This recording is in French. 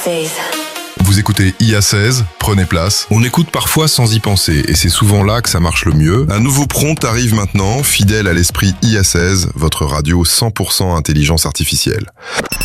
Days. Vous écoutez IA16, prenez place. On écoute parfois sans y penser, et c'est souvent là que ça marche le mieux. Un nouveau prompt arrive maintenant, fidèle à l'esprit IA16, votre radio 100% intelligence artificielle.